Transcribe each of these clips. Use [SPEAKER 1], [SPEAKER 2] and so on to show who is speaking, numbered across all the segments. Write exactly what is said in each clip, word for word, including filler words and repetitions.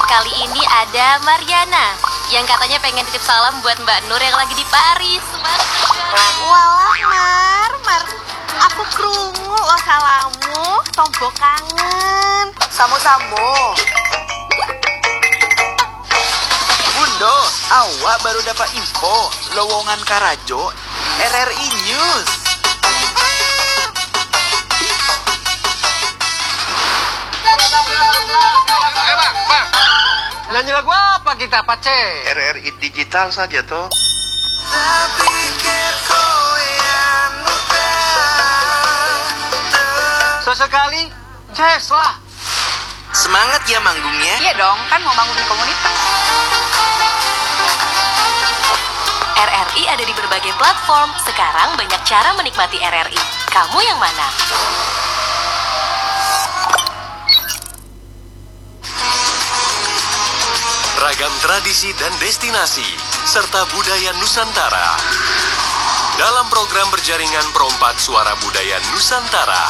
[SPEAKER 1] Kali ini ada Mariana yang katanya pengen titip salam buat Mbak Nur yang lagi di Paris.
[SPEAKER 2] Walah Mar, Mar, aku krungu lo salamu, tombo kangen.
[SPEAKER 3] Samu-samu. Bundo, awak baru dapat info lowongan Karajo R R I News.
[SPEAKER 4] Eh bang, bang, nyanyi lagu apa kita, Pace?
[SPEAKER 5] R R I digital saja toh.
[SPEAKER 4] Sesekali, jazz lah.
[SPEAKER 3] Semangat ya manggungnya.
[SPEAKER 2] Iya dong, kan mau bangun komunitas.
[SPEAKER 1] R R I ada di berbagai platform. Sekarang banyak cara menikmati R R I. Kamu yang mana?
[SPEAKER 6] Ragam tradisi dan destinasi, serta budaya Nusantara. Dalam program berjaringan Perompat Suara Budaya Nusantara.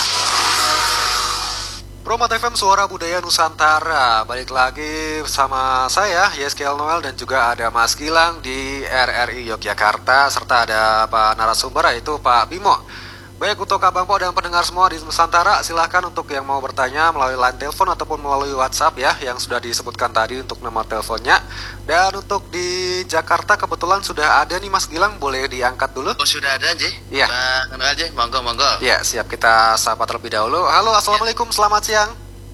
[SPEAKER 7] Perompat F M Suara Budaya Nusantara. Balik lagi bersama saya, Yeskel Noel, dan juga ada Mas Gilang di R R I Yogyakarta, serta ada Pak narasumber yaitu Pak Bimo. Baik, untuk Abang Po dan pendengar semua di Nusantara, silahkan untuk yang mau bertanya melalui line telepon ataupun melalui WhatsApp ya, yang sudah disebutkan tadi untuk nomor teleponnya. Dan untuk di Jakarta kebetulan sudah ada nih Mas Gilang, boleh diangkat dulu?
[SPEAKER 5] Oh sudah ada aja?
[SPEAKER 7] Iya.
[SPEAKER 5] Nah, aja, monggo monggo.
[SPEAKER 7] Ya, siap, kita sapa terlebih dahulu. Halo, assalamualaikum, selamat siang.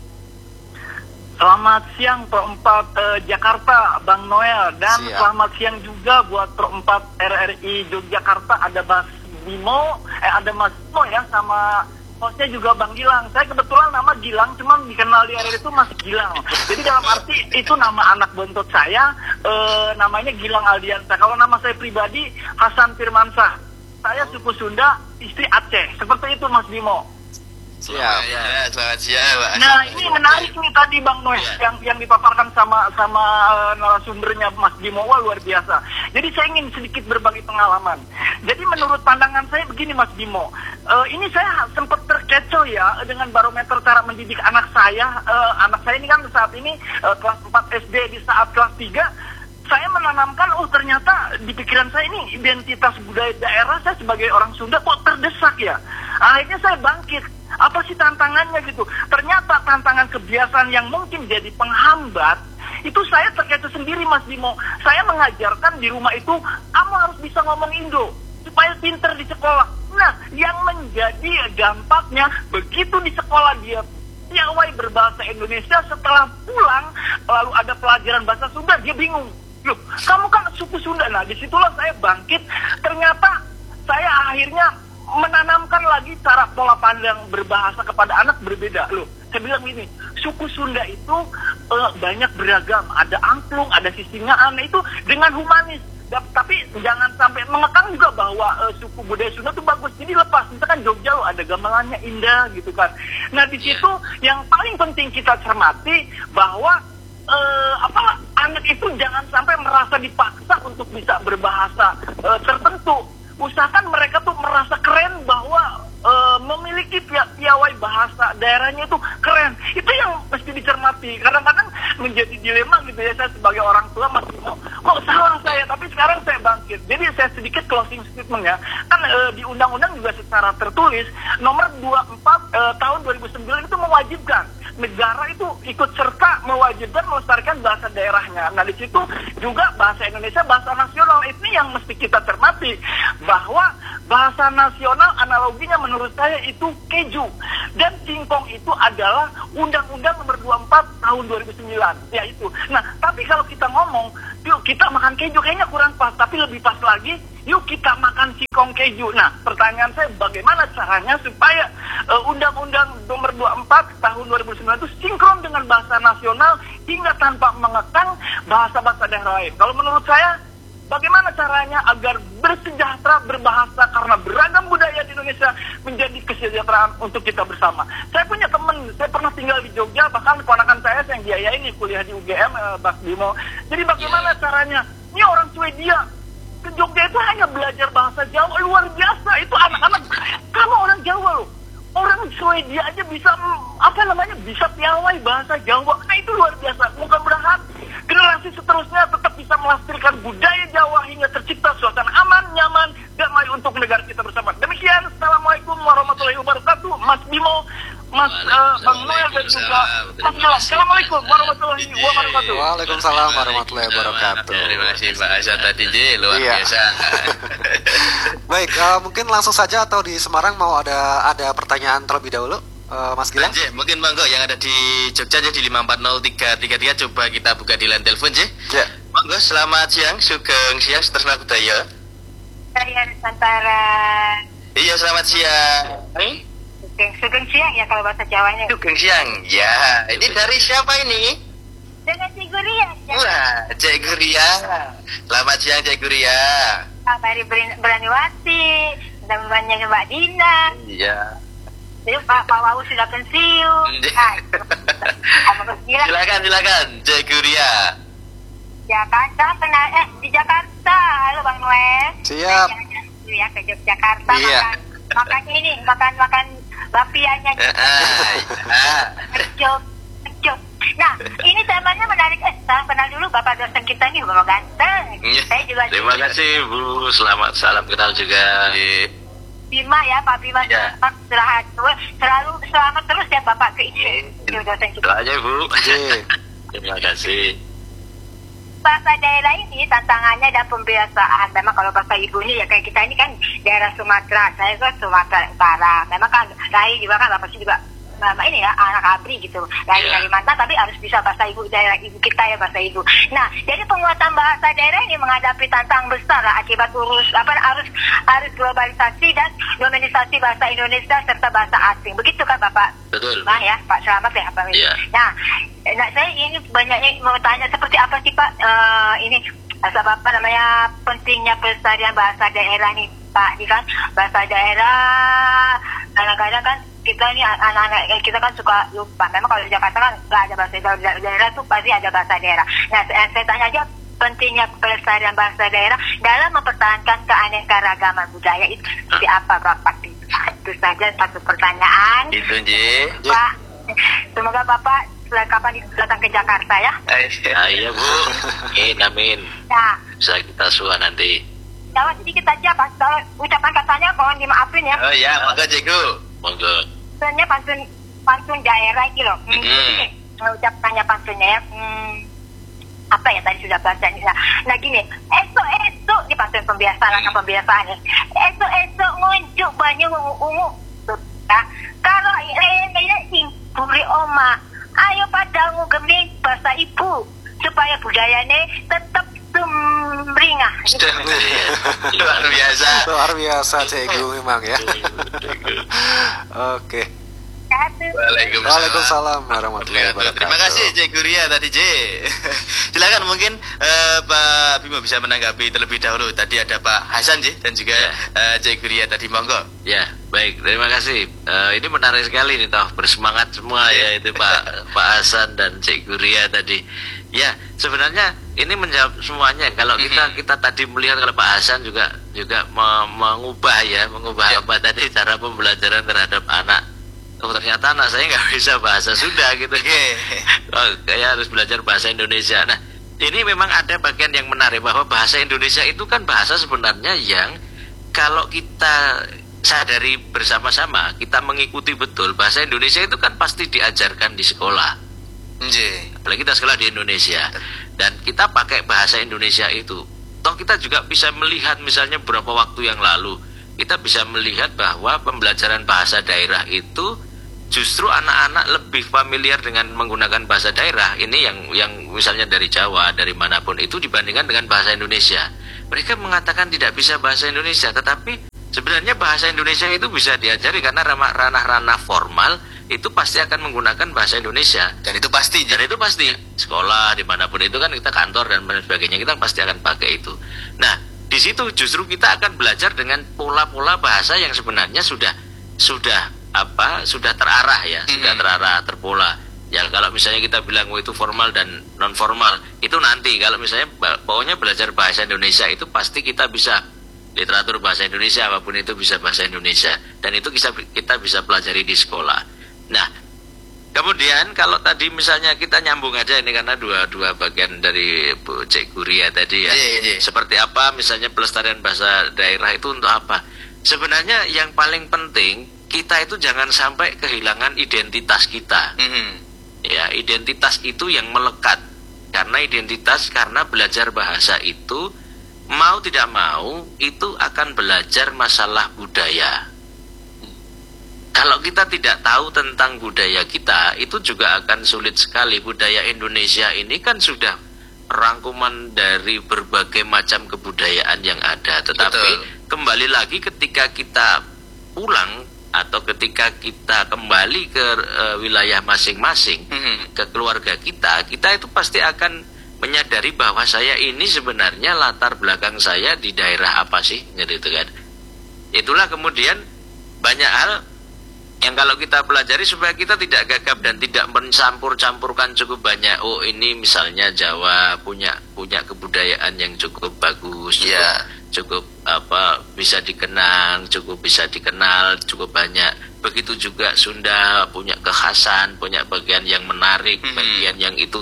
[SPEAKER 8] Selamat siang Perempat uh, Jakarta, Bang Noel. Dan
[SPEAKER 7] Siap.
[SPEAKER 8] Selamat siang juga buat Perempat R R I Yogyakarta. Ada Mas Bimo, eh ada Mas Bimo ya, sama hostnya juga Bang Gilang. Saya kebetulan nama Gilang, cuman dikenal di R R I itu Mas Gilang. Jadi dalam arti itu nama anak bontot saya, uh, namanya Gilang Aldiansa. Kalau nama saya pribadi Hasan Firmansyah. Saya suku Sunda, istri Aceh. Seperti itu Mas Bimo.
[SPEAKER 7] Siap.
[SPEAKER 5] Ya, selamat siang, Pak.
[SPEAKER 8] Nah, ini menarik nih tadi Bang Noel
[SPEAKER 5] Ya.
[SPEAKER 8] yang yang dipaparkan sama sama uh, narasumbernya Mas Bimo. Wah, luar biasa. Jadi saya ingin sedikit berbagi pengalaman. Jadi menurut pandangan saya begini Mas Bimo, uh, ini saya sempat terkecoh ya dengan barometer cara mendidik anak saya. Uh, anak saya ini kan saat ini uh, kelas empat S D, di saat kelas tiga saya menanamkan, oh ternyata di pikiran saya ini identitas budaya daerah saya sebagai orang Sunda kok terdesak ya. Akhirnya saya bangkit. Apa sih tantangannya gitu? Ternyata tantangan kebiasaan yang mungkin jadi penghambat, itu saya terkecoh sendiri Mas Bimo. Saya mengajarkan di rumah itu, kamu harus bisa ngomong Indo, supaya pinter di sekolah. Nah, yang menjadi dampaknya, begitu di sekolah dia piawai berbahasa Indonesia, setelah pulang, lalu ada pelajaran bahasa Sunda, dia bingung. Loh, kamu kan suku Sunda. Nah, disitulah saya bangkit. Ternyata saya akhirnya menanamkan lagi cara pola pandang berbahasa kepada anak berbeda. Loh, saya bilang gini, suku Sunda itu uh, banyak beragam. Ada angklung, ada sisingaan, itu dengan humanis. Tapi jangan sampai mengekang juga bahwa uh, suku budaya Sunda itu bagus. Jadi lepas, misalkan Jogja loh, ada gamelannya indah gitu kan. Nah, di situ yang paling penting kita cermati bahwa uh, apa anak itu jangan sampai merasa dipaksa untuk bisa berbahasa uh, tertentu. Usahakan mereka tuh merasa keren bahwa e, memiliki pi- piawai bahasa daerahnya itu keren. Itu yang mesti dicermati. Kadang-kadang menjadi dilema gitu ya, saya sebagai orang tua masih mau, kok salah saya, tapi sekarang saya bangkit. Jadi saya sedikit closing statement ya. Kan e, di undang-undang juga secara tertulis nomor dua puluh empat e, tahun dua ribu sembilan itu mewajibkan negara itu ikut serta mewajibkan melestarikan bahasa daerahnya. Nah, di situ juga bahasa Indonesia bahasa nasional. Ini yang mesti kita cermati, bahwa bahasa nasional analoginya menurut saya itu keju, dan singkong itu adalah Undang-Undang nomor dua puluh empat tahun dua ribu sembilan, yaitu. Nah, tapi kalau kita ngomong, yuk kita makan keju, kayaknya kurang pas, tapi lebih pas lagi, yuk kita makan singkong keju. Nah, pertanyaan saya, bagaimana caranya supaya uh, Undang-Undang nomor dua puluh empat tahun dua ribu sembilan itu sinkron dengan bahasa nasional hingga tanpa mengekang bahasa-bahasa daerah lain. Kalau menurut saya, bagaimana caranya agar bersejahtera berbahasa, karena beragam budaya di Indonesia menjadi kesejahteraan untuk kita bersama. Saya punya teman, saya pernah tinggal di Jogja, bahkan keponakan saya yang biayain nih kuliah di U G M, eh, Bas Bimo. Jadi bagaimana caranya? Ini orang Swedia ke Jogja itu hanya belajar bahasa Jawa, luar biasa. Itu anak-anak, kamu orang Jawa loh. Orang Swedia aja bisa, apa namanya, bisa piawai bahasa Jawa. Nah, itu luar biasa. Mudah-mudahan generasi seterusnya tetap bisa melestarikan budaya Jawa hingga tercipta suasana aman, nyaman, damai untuk negara kita bersama. Demikian, Assalamualaikum warahmatullahi wabarakatuh, Mas Bimo, Mas uh, Bang Noel dan juga Mas Gilang. Assalamualaikum warahmatullahi wabarakatuh.
[SPEAKER 7] Waalaikumsalam warahmatullahi wabarakatuh.
[SPEAKER 5] Terima kasih Pak Hasan tadi, J. Luar
[SPEAKER 7] Iya.
[SPEAKER 5] biasa.
[SPEAKER 7] Baik, eh, mungkin langsung saja atau di Semarang mau ada ada pertanyaan terlebih dahulu, eh, Mas Gilang?
[SPEAKER 5] J, mungkin monggo yang ada di Jogja aja di lima empat nol tiga tiga tiga, coba kita buka di line telepon, J.
[SPEAKER 7] Ya.
[SPEAKER 5] Monggo, selamat siang, sugeng siang, Setresna Budaya.
[SPEAKER 2] Saya Nusantara.
[SPEAKER 5] Iya, selamat siang.
[SPEAKER 2] Sugeng, sugeng siang ya kalau bahasa Jawanya.
[SPEAKER 5] Sugeng siang. Ya, ini dari siapa ini?
[SPEAKER 2] Dengan si Guria.
[SPEAKER 5] Wah, Cek Guria. Selamat siang, Cek Guria.
[SPEAKER 2] Dari Beraniwati, temannya Mbak Dina.
[SPEAKER 5] Iya.
[SPEAKER 2] Jadi Pak Pak Wawu sudah pensiun. Ah, sama Mas Gilang.
[SPEAKER 5] Silakan, silakan, Cek Guria.
[SPEAKER 2] Jakarta pernah eh di Jakarta. Halo Bang Noel.
[SPEAKER 7] Siap.
[SPEAKER 2] Jangan-jangan dulu ya ke Yogyakarta
[SPEAKER 7] Iya.
[SPEAKER 2] makan makan ini makan makan bapiannya.
[SPEAKER 5] Ah, ah.
[SPEAKER 2] Kecok, kecok. Nah, ini temanya menarik. Eh, salam kenal dulu Bapak dosen kita nih, Bapak ganteng.
[SPEAKER 5] Iya.
[SPEAKER 2] Saya juga
[SPEAKER 5] Terima kasih, Bu. Selamat salam kenal juga.
[SPEAKER 2] Bima ya, Pak Bima.
[SPEAKER 5] Ya.
[SPEAKER 2] Selamat istirahat. Selalu selamat terus ya Bapak ke itu dosen kita.
[SPEAKER 5] Doanya, Bu.
[SPEAKER 7] Oke.
[SPEAKER 5] Terima kasih.
[SPEAKER 2] Bahasa daerah ini tantangannya dan pembiasaan. Memang kalau bahasa ibunya ya kayak kita ini kan daerah Sumatera. Saya kan Sumatera Utara. Memang kan lahir juga kan Bapak juga nama ini ya anak abri gitu. Lahir
[SPEAKER 5] Yeah.
[SPEAKER 2] dari Kalimantan tapi harus bisa bahasa ibu daerah ibu kita ya bahasa ibu. Nah, jadi penguatan bahasa daerah ini menghadapi tantangan besar lah, akibat urus apa arus arus globalisasi dan dominisasi bahasa Indonesia serta bahasa asing. Begitu kan Bapak?
[SPEAKER 5] Betul.
[SPEAKER 2] Nah ya Pak Selamat ya Pak.
[SPEAKER 5] Iya.
[SPEAKER 2] Nah, nah saya ini banyaknya mau tanya seperti apa sih Pak eh, ini asal apa namanya pentingnya pelestarian bahasa daerah nih Pak. Ini kan bahasa daerah kadang-kadang kan kita ini anak-anak kita kan suka lupa. Memang kalau di Jakarta kan nggak ada bahasa daerah, daerah tuh pasti ada bahasa daerah. Nah saya, saya tanya aja pentingnya pelestarian bahasa daerah dalam mempertahankan keanekaragaman budaya itu seperti apa Bapak? Itu saja satu pertanyaan.
[SPEAKER 5] Itu, J.
[SPEAKER 2] Pak, semoga Bapak setelah kapan datang ke Jakarta ya.
[SPEAKER 5] Ah, iya, Bu. Amin, amin.
[SPEAKER 2] Nah,
[SPEAKER 5] Bisa kita suah nanti.
[SPEAKER 2] jawab sedikit aja Pak. Kalau ucapan katanya mohon dimaafin ya.
[SPEAKER 5] Oh ya, monggo, Cikgu. Monggo.
[SPEAKER 2] Sebenarnya pantun pantun daerah gitu loh. Hmm,
[SPEAKER 5] Mm-hmm.
[SPEAKER 2] gini, ucapannya pantunnya ya. Hmm, apa ya tadi sudah baca nih. Nah, nah gini, esok esok di pantun pembiasaan langkah pembiasaan ya. Esok esok ngunjuk banyu ungu. Nah, kalau ini sing buri oma, ayo pada ngugeming bahasa ibu supaya budayanya tetap sumringah. Gitu.
[SPEAKER 5] Luar biasa.
[SPEAKER 7] Luar biasa Cegu memang ya. Oke.
[SPEAKER 2] Satu.
[SPEAKER 5] Waalaikumsalam.
[SPEAKER 7] Waalaikumsalam warahmatullahi wabarakatuh.
[SPEAKER 5] Terima kasih Cek Guria tadi, J. Silakan mungkin eh, Pak Bimo bisa menanggapi terlebih dahulu. Tadi ada Pak Hasan, J, dan juga eh, Cek Guria tadi, monggo.
[SPEAKER 9] Ya, baik. Terima kasih. Eh, ini menarik sekali nih, toh bersemangat semua ya itu Pak Pak Hasan dan Cik Guria tadi. Ya, sebenarnya ini menjawab semuanya. Kalau kita kita tadi melihat kalau Pak Hasan juga juga me- mengubah ya, mengubah
[SPEAKER 5] Ya.
[SPEAKER 9] apa tadi cara pembelajaran terhadap anak. Oh, ternyata anak saya nggak bisa bahasa Sunda gitu. Oh, kayak harus belajar bahasa Indonesia. Nah, ini memang ada bagian yang menarik bahwa bahasa Indonesia itu kan bahasa sebenarnya yang kalau kita sadari bersama-sama, kita mengikuti betul bahasa Indonesia itu kan pasti diajarkan di sekolah.
[SPEAKER 5] J.
[SPEAKER 9] Apalagi kita sekolah di Indonesia dan kita pakai bahasa Indonesia itu. Toh kita juga bisa melihat misalnya beberapa waktu yang lalu kita bisa melihat bahwa pembelajaran bahasa daerah itu justru anak-anak lebih familiar dengan menggunakan bahasa daerah ini yang yang misalnya dari Jawa, dari manapun itu dibandingkan dengan bahasa Indonesia. Mereka mengatakan tidak bisa bahasa Indonesia, tetapi sebenarnya bahasa Indonesia itu bisa diajari karena ranah-ranah formal itu pasti akan menggunakan bahasa Indonesia.
[SPEAKER 5] Dan itu pasti, J.
[SPEAKER 9] Dan itu pasti sekolah dimanapun itu kan kita kantor dan sebagainya kita pasti akan pakai itu. Nah, di situ justru kita akan belajar dengan pola-pola bahasa yang sebenarnya sudah sudah apa sudah terarah ya, sudah terarah terpola. Ya kalau misalnya kita bilang oh, itu formal dan non formal itu nanti kalau misalnya pokoknya belajar bahasa Indonesia itu pasti kita bisa literatur bahasa Indonesia apapun itu bisa bahasa Indonesia dan itu bisa kita bisa pelajari di sekolah. Nah, Kemudian kalau tadi misalnya kita nyambung aja ini karena dua-dua bagian dari Bu Cik Guria tadi ya.
[SPEAKER 5] Iya, iya.
[SPEAKER 9] Seperti apa misalnya pelestarian bahasa daerah itu untuk apa? Sebenarnya yang paling penting kita itu jangan sampai kehilangan identitas kita.
[SPEAKER 5] Mhm.
[SPEAKER 9] Ya, identitas itu yang melekat. Karena identitas karena belajar bahasa itu mau tidak mau itu akan belajar masalah budaya. Kalau kita tidak tahu tentang budaya kita, itu juga akan sulit sekali. Budaya Indonesia ini kan sudah rangkuman dari berbagai macam kebudayaan yang ada. Tetapi
[SPEAKER 5] Betul.
[SPEAKER 9] kembali lagi ketika kita pulang atau ketika kita kembali ke uh, wilayah masing-masing,
[SPEAKER 5] Mhm.
[SPEAKER 9] ke keluarga kita, kita itu pasti akan menyadari bahwa saya ini sebenarnya latar belakang saya di daerah apa sih, gitu kan. Itulah kemudian banyak hal yang kalau kita pelajari supaya kita tidak gagap dan tidak mencampur-campurkan cukup banyak. Oh, ini misalnya Jawa punya punya kebudayaan yang cukup bagus, cukup,
[SPEAKER 5] Iya.
[SPEAKER 9] cukup apa bisa dikenang, cukup bisa dikenal, cukup banyak. Begitu juga Sunda punya kekhasan, punya bagian yang menarik,
[SPEAKER 5] Mhm.
[SPEAKER 9] bagian yang itu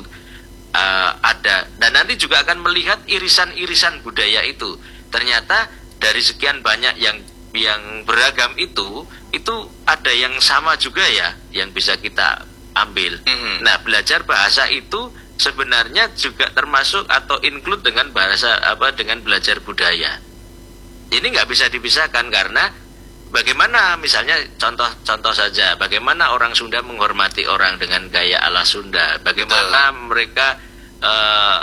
[SPEAKER 9] uh, ada. Dan nanti juga akan melihat irisan-irisan budaya itu. Ternyata dari sekian banyak yang yang beragam itu, itu ada yang sama juga ya, yang bisa kita ambil.
[SPEAKER 5] Mhm.
[SPEAKER 9] Nah, belajar bahasa itu sebenarnya juga termasuk atau include dengan bahasa apa dengan belajar budaya. Ini nggak bisa dipisahkan karena bagaimana misalnya contoh-contoh saja, bagaimana orang Sunda menghormati orang dengan gaya ala Sunda, bagaimana
[SPEAKER 5] Betul.
[SPEAKER 9] mereka uh,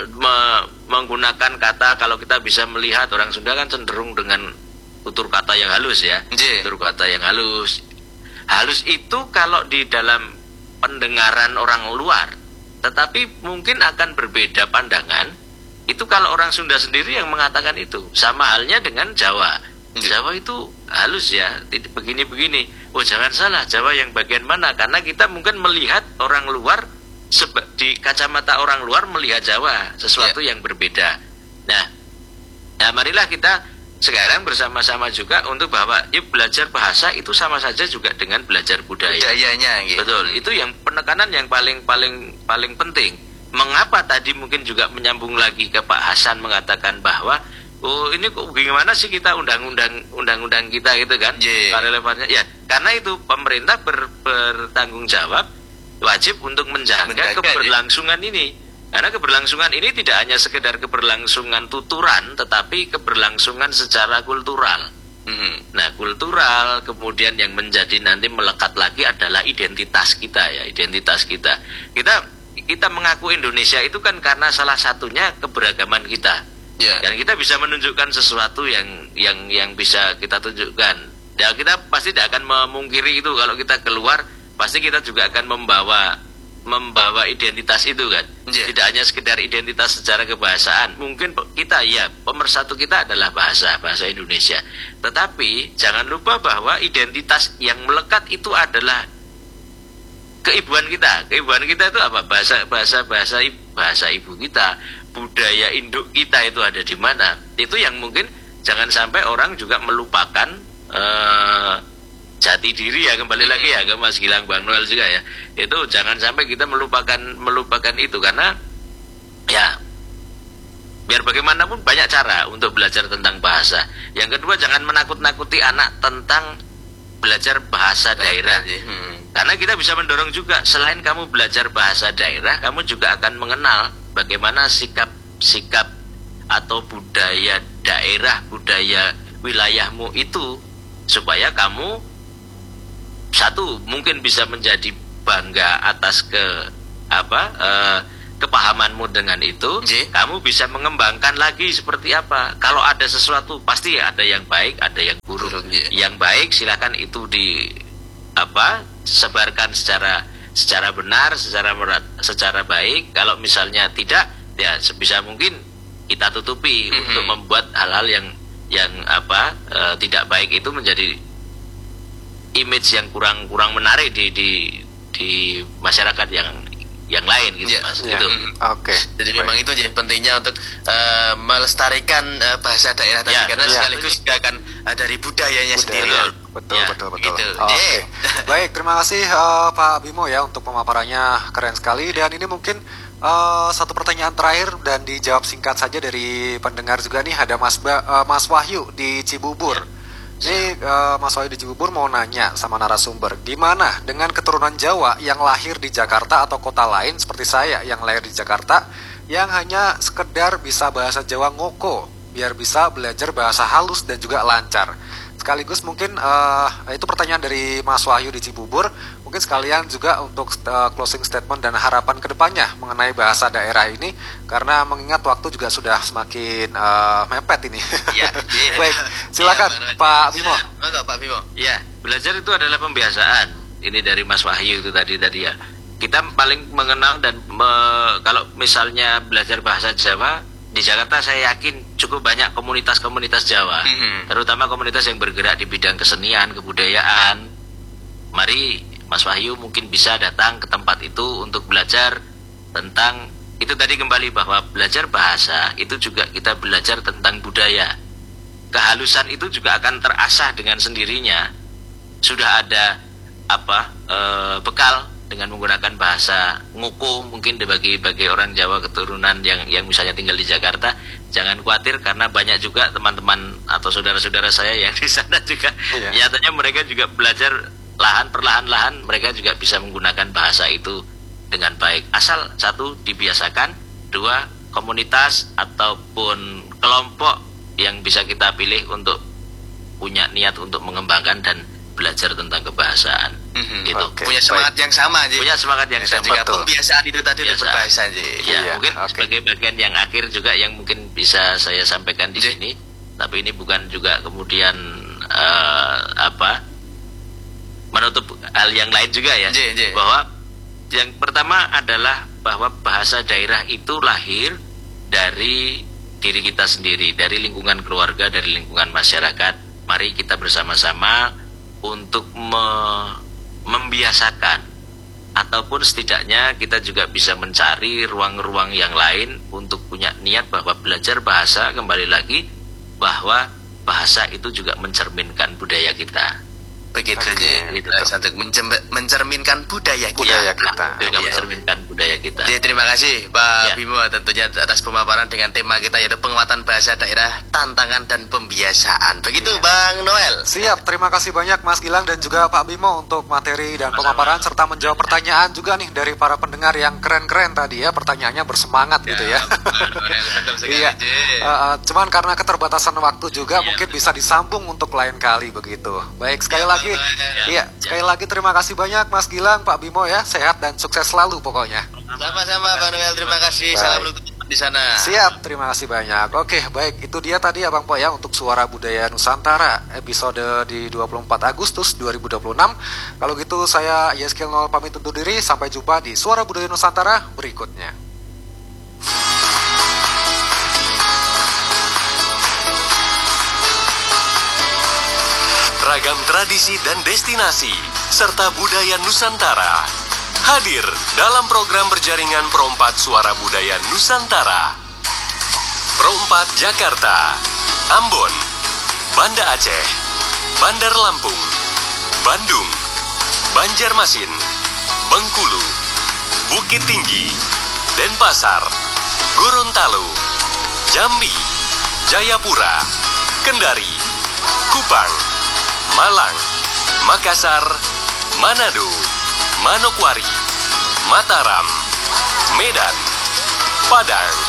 [SPEAKER 9] me- menggunakan kata, kalau kita bisa melihat orang Sunda kan cenderung dengan tutur kata yang halus ya,
[SPEAKER 5] Iya.
[SPEAKER 9] tutur kata yang halus. Halus itu kalau di dalam pendengaran orang luar, tetapi mungkin akan berbeda pandangan. Itu kalau orang Sunda sendiri yang mengatakan itu. Sama halnya dengan Jawa. Jawa itu halus ya, tidak begini-begini. Oh, jangan salah, Jawa yang bagian mana? Karena kita mungkin melihat orang luar seba- di kacamata orang luar melihat Jawa sesuatu yang berbeda. Nah, nah marilah kita sekarang bersama-sama juga untuk bahwa yuk belajar bahasa itu sama saja juga dengan belajar budaya.
[SPEAKER 5] Budayanya gitu.
[SPEAKER 9] Betul, itu yang penekanan yang paling paling paling penting. Mengapa tadi mungkin juga menyambung lagi ke Pak Hasan mengatakan bahwa oh ini kok gimana sih kita undang-undang undang-undang kita gitu kan?
[SPEAKER 5] Yeah.
[SPEAKER 9] Apa relevannya? Ya, karena itu pemerintah ber, bertanggung jawab wajib untuk menjaga,
[SPEAKER 5] Menjaga,
[SPEAKER 9] keberlangsungan ini. Karena keberlangsungan ini tidak hanya sekedar keberlangsungan tuturan, tetapi keberlangsungan secara kultural.
[SPEAKER 5] Mhm.
[SPEAKER 9] Nah, kultural kemudian yang menjadi nanti melekat lagi adalah identitas kita ya, identitas kita. Kita kita mengaku Indonesia itu kan karena salah satunya keberagaman kita.
[SPEAKER 5] Ya.
[SPEAKER 9] Dan kita bisa menunjukkan sesuatu yang yang yang bisa kita tunjukkan. Ya, kita pasti tidak akan memungkiri itu kalau kita keluar, pasti kita juga akan membawa membawa identitas itu kan.
[SPEAKER 5] Yeah.
[SPEAKER 9] Tidak hanya sekedar identitas secara kebahasaan. Mungkin pe- kita ya pemersatu kita adalah bahasa bahasa Indonesia. Tetapi jangan lupa bahwa identitas yang melekat itu adalah keibuan kita. Keibuan kita itu apa? Bahasa bahasa bahasa bahasa ibu kita, budaya induk kita itu ada di mana? Itu yang mungkin jangan sampai orang juga melupakan eh, jati diri ya, kembali lagi ya ke Mas Gilang, Bang Noel juga ya. Itu jangan sampai kita melupakan melupakan itu karena ya biar bagaimanapun banyak cara untuk belajar tentang bahasa. Yang kedua, jangan menakut-nakuti anak tentang belajar bahasa daerah.
[SPEAKER 5] Hmm.
[SPEAKER 9] Karena kita bisa mendorong juga, selain kamu belajar bahasa daerah, kamu juga akan mengenal bagaimana sikap-sikap atau budaya daerah, budaya wilayahmu itu, supaya kamu satu mungkin bisa menjadi bangga atas ke apa eh, kepahamanmu dengan itu.
[SPEAKER 5] Ji.
[SPEAKER 9] Kamu bisa mengembangkan lagi seperti apa. Kalau ada sesuatu pasti ada yang baik, ada yang buruk.
[SPEAKER 5] Buruk, ji.
[SPEAKER 9] Yang baik silakan itu di apa sebarkan secara secara benar, secara merat, secara baik. Kalau misalnya tidak, ya sebisa mungkin kita tutupi
[SPEAKER 5] Mhm.
[SPEAKER 9] untuk membuat hal-hal yang yang apa eh, tidak baik itu menjadi image yang kurang kurang menarik di di di masyarakat yang yang lain gitu
[SPEAKER 5] Ya,
[SPEAKER 9] Mas.
[SPEAKER 7] ya.
[SPEAKER 9] Gitu.
[SPEAKER 7] Oke.
[SPEAKER 5] Jadi memang itu jadi pentingnya untuk eh, melestarikan eh, bahasa daerah tadi
[SPEAKER 9] Ya,
[SPEAKER 5] karena
[SPEAKER 7] ya.
[SPEAKER 5] sekaligus juga akan uh, dari budayanya
[SPEAKER 7] Budaya.
[SPEAKER 5] sendiri.
[SPEAKER 7] Betul,
[SPEAKER 5] Ya,
[SPEAKER 7] betul, betul.
[SPEAKER 5] gitu.
[SPEAKER 7] Oke.
[SPEAKER 5] J.
[SPEAKER 7] Baik, terima kasih eh, Pak Bimo ya untuk pemaparannya keren sekali. Dan ini mungkin eh, satu pertanyaan terakhir dan dijawab singkat saja dari pendengar juga nih. Ada Mas ba- eh, Mas Wahyu di Cibubur. Ini eh, Mas Wahyu di Cibubur mau nanya sama narasumber, gimana dengan keturunan Jawa yang lahir di Jakarta atau kota lain seperti saya yang lahir di Jakarta, yang hanya sekedar bisa bahasa Jawa ngoko, biar bisa belajar bahasa halus dan juga lancar. Sekaligus mungkin uh, itu pertanyaan dari Mas Wahyu di Cibubur. Mungkin sekalian juga untuk uh, closing statement dan harapan kedepannya mengenai bahasa daerah ini, karena mengingat waktu juga sudah semakin uh, mepet ini.
[SPEAKER 5] Ya, iya.
[SPEAKER 7] Baik, silakan
[SPEAKER 5] Iya,
[SPEAKER 7] Pak Bimo.
[SPEAKER 5] Monggo Pak Bimo.
[SPEAKER 9] Ya, belajar itu adalah pembiasaan. Ini dari Mas Wahyu itu tadi tadi ya. Kita paling mengenal dan me- kalau misalnya belajar bahasa Jawa di Jakarta, saya yakin cukup banyak komunitas-komunitas Jawa,
[SPEAKER 5] Mhm.
[SPEAKER 9] terutama komunitas yang bergerak di bidang kesenian, kebudayaan. Mari Mas Wahyu mungkin bisa datang ke tempat itu untuk belajar tentang itu tadi, kembali bahwa belajar bahasa itu juga kita belajar tentang budaya. Kehalusan itu juga akan terasah dengan sendirinya. Sudah ada apa eh, bekal dengan menggunakan bahasa ngoko mungkin bagi bagi orang Jawa keturunan yang yang misalnya tinggal di Jakarta. Jangan khawatir, karena banyak juga teman-teman atau saudara-saudara saya yang di sana juga
[SPEAKER 7] Iya.
[SPEAKER 9] nyatanya mereka juga belajar lahan perlahan-lahan, mereka juga bisa menggunakan bahasa itu dengan baik. Asal satu dibiasakan, dua komunitas ataupun kelompok yang bisa kita pilih untuk punya niat untuk mengembangkan dan belajar tentang kebahasaan.
[SPEAKER 5] Mhm.
[SPEAKER 9] Gitu.
[SPEAKER 7] Oke.
[SPEAKER 5] Punya semangat yang sama, Ji.
[SPEAKER 9] Punya semangat yang
[SPEAKER 5] Dan
[SPEAKER 9] sama.
[SPEAKER 5] juga
[SPEAKER 7] Betul.
[SPEAKER 5] pembiasaan itu tadi untuk
[SPEAKER 9] Biasa.
[SPEAKER 5] berbahasa, Ji.
[SPEAKER 9] Ya,
[SPEAKER 7] Iya,
[SPEAKER 9] mungkin
[SPEAKER 7] oke.
[SPEAKER 9] sebagai bagian yang akhir juga yang mungkin bisa saya sampaikan di
[SPEAKER 5] J.
[SPEAKER 9] sini, tapi ini bukan juga kemudian eh, apa menutup hal yang lain juga ya,
[SPEAKER 5] J, J.
[SPEAKER 9] bahwa yang pertama adalah bahwa bahasa daerah itu lahir dari diri kita sendiri, dari lingkungan keluarga, dari lingkungan masyarakat. Mari kita bersama-sama untuk me- membiasakan, ataupun setidaknya kita juga bisa mencari ruang-ruang yang lain untuk punya niat bahwa belajar bahasa, kembali lagi bahwa bahasa itu juga mencerminkan budaya kita.
[SPEAKER 5] Begitu,
[SPEAKER 7] Oke,
[SPEAKER 5] Ji.
[SPEAKER 7] gitu.
[SPEAKER 5] Nah, untuk mencem- mencerminkan budaya kita.
[SPEAKER 7] Budaya kita.
[SPEAKER 9] Juga
[SPEAKER 5] Iya.
[SPEAKER 9] mencerminkan budaya kita.
[SPEAKER 5] Jadi terima kasih Pak
[SPEAKER 9] Ya.
[SPEAKER 5] Bimo tentunya atas pemaparan dengan tema kita, yaitu penguatan bahasa daerah, tantangan dan pembiasaan. Begitu
[SPEAKER 7] Iya.
[SPEAKER 5] Bang Noel.
[SPEAKER 7] Siap, terima kasih banyak Mas Gilang dan juga Pak Bimo untuk materi dan pemaparan serta menjawab pertanyaan juga nih dari para pendengar yang keren-keren tadi ya, pertanyaannya bersemangat gitu ya.
[SPEAKER 5] Bang Noel, betul sekali,
[SPEAKER 7] Iya,
[SPEAKER 5] Ji.
[SPEAKER 7] Uh, uh, cuman karena keterbatasan waktu juga
[SPEAKER 9] Iya,
[SPEAKER 7] mungkin
[SPEAKER 9] betul.
[SPEAKER 7] bisa disambung untuk lain kali begitu. Baik, sekali
[SPEAKER 5] Iya,
[SPEAKER 7] lagi,
[SPEAKER 5] Bang Noel.
[SPEAKER 7] iya, sekali lagi terima kasih banyak Mas Gilang, Pak Bimo ya, sehat dan sukses selalu pokoknya.
[SPEAKER 5] Sama-sama Bang Noel, terima kasih.
[SPEAKER 7] Baik.
[SPEAKER 5] Salam untuk di sana.
[SPEAKER 7] Siap, terima kasih banyak. Oke, baik, itu dia tadi Abang Po ya untuk Suara Budaya Nusantara episode di dua puluh empat Agustus dua ribu dua puluh enam. Kalau gitu saya Yeskel Nol pamit undur diri, sampai jumpa di Suara Budaya Nusantara berikutnya.
[SPEAKER 6] Ragam tradisi dan destinasi, serta budaya Nusantara. Hadir dalam program berjaringan Perompat Suara Budaya Nusantara. Perompat Jakarta, Ambon, Banda Aceh, Bandar Lampung, Bandung, Banjarmasin, Bengkulu, Bukit Tinggi, Denpasar, Gorontalo, Jambi, Jayapura, Kendari, Kupang, Malang, Makassar, Manado, Manokwari, Mataram, Medan, Padang,